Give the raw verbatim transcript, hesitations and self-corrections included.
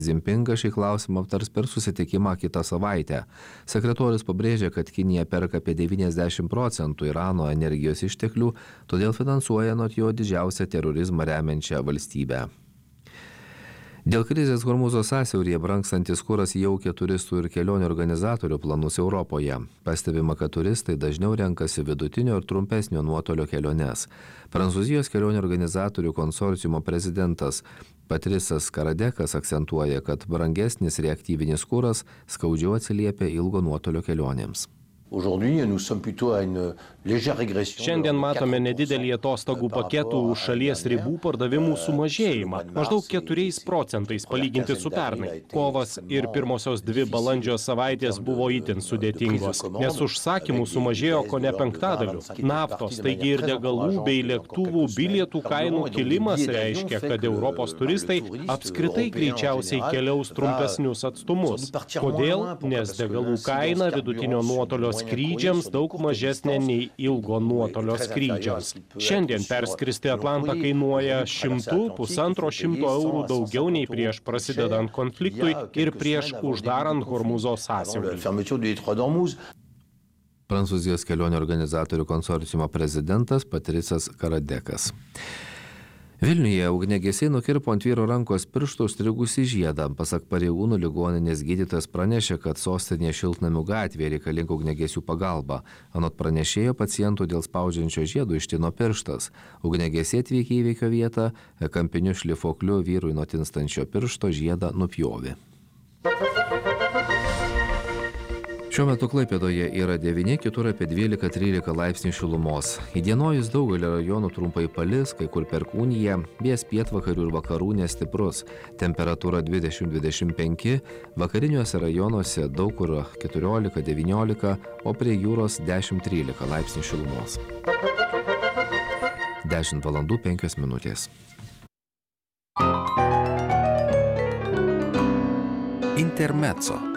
Zimpingas šį klausimą aptars per susitikimą kitą savaitę. Sekretorius pabrėžė, kad Kinija perka apie devyniasdešimt procentų Irano energijos išteklių, todėl finansuoja anot jo didžiausią terorizmą remiančią valstybę. Dėl krizės Hormūzo sąsiauryje brangstantis kuras jaukia turistų ir kelionių organizatorių planus Europoje. Pastebima, kad turistai dažniau renkasi vidutinio ir trumpesnio nuotolio keliones. Prancūzijos kelionių organizatorių konsorciumo prezidentas Patricisas Karadekas akcentuoja, kad brangesnis reaktyvinis kuras skaudžiau atsiliepia ilgo nuotolio kelionėms. Šiandien matome nedidelį atostogų paketų už šalies ribų pardavimų sumažėjimą, maždaug keturiais procentais palyginti su pernai. Kovas ir pirmosios dvi balandžio savaitės buvo itin sudėtingos, nes užsakymų sumažėjo kone penktadaliu. Naftos, taigi ir degalų bei lėktuvų bilietų kainų kilimas reiškia, kad Europos turistai apskritai greičiausiai keliaus trumpesnius atstumus. Kodėl? Nes degalų kaina vidutinio nuotolio skrydžiams daug mažesnė nei ilgo nuotolio skrydžiams. Šiandien perskristi Atlantą kainuoja šimtų, pusantro šimto eurų daugiau nei prieš prasidedant konfliktui ir prieš uždarant Hormūzo sąsiaurį. Prancūzijos kelionių organizatorių konsorciumo prezidentas Patricisas Karadekas. Vilniuje ugniagesiai nukirpo ant vyro rankos piršto užstrigusį žiedą. Pasak pareigūnų, ligoninės gydytojas pranešė, kad sostinėje Šiltnamių gatvėje reikalinga ugniagesių pagalba. Anot pranešėjo, pacientų dėl spaudžiančio žiedo ištino pirštas. Ugniagesiai atvykę į įvykio vietą, kampiniu šlifuokliu vyrui nuo tinstančio piršto žiedą nupjovė. Šiuo metu Klaipėdoje yra devyni, kitur apie dvylika trylika laipsnių šilumos. Įdienojus daugelio rajonų trumpai palis, kai kur perkūnija, vėjas pietvakarių ir vakarų nestiprus. Temperatūra dvidešimt dvidešimt penki, vakariniuose rajonuose daug kur keturiolika devyniolika, o prie jūros dešimt trylika laipsnių šilumos. dešimt valandų penkios minutės. Intermezzo.